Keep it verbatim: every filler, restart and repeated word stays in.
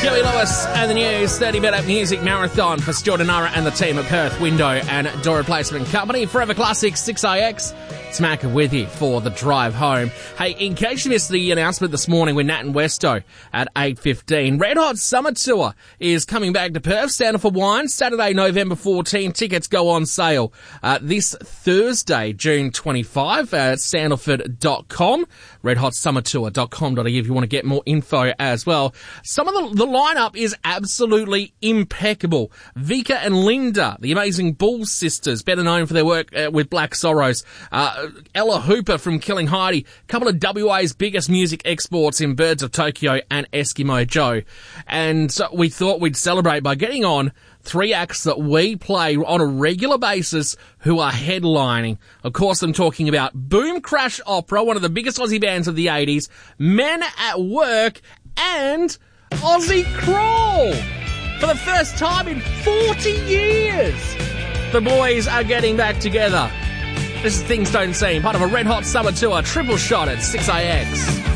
Joey Lewis and the News thirty minute music marathon for Stuart Nara and the team at Perth Window and Door Replacement Company. Forever Classics six I X. Smack with you for the drive home. Hey, in case you missed the announcement this morning with Nat and Westo at eight fifteen, Red Hot Summer Tour is coming back to Perth. Stand for Wine, Saturday, November fourteenth. Tickets go on sale uh, this Thursday, June twenty-fifth at sandalford dot com. red hot summer tour dot com dot a u if you want to get more info as well. Some of the, the lineup is absolutely impeccable. Vika and Linda, the amazing Bull sisters, better known for their work uh, with Black Sorrows. Uh, Ella Hooper from Killing Heidi, a couple of W A's biggest music exports in Birds of Tokyo and Eskimo Joe. And so we thought we'd celebrate by getting on three acts that we play on a regular basis who are headlining. Of course, I'm talking about Boom Crash Opera, one of the biggest Aussie bands of the eighties, Men at Work, and Aussie Crawl. For the first time in forty years, the boys are getting back together. This is Things Don't Seem, part of a Red Hot Summer Tour, triple shot at six I X.